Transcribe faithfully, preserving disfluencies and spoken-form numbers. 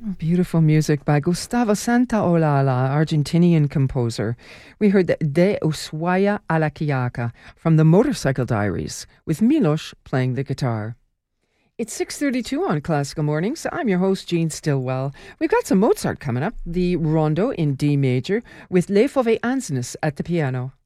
Beautiful music by Gustavo Santaolalla, Argentinian composer. We heard De Ushuaia a la Quiaca from the Motorcycle Diaries, with Milos playing the guitar. It's six thirty-two on Classical Mornings. I'm your host, Jean Stillwell. We've got some Mozart coming up, the Rondo in D major, with Le Fauve Ansnes at the piano.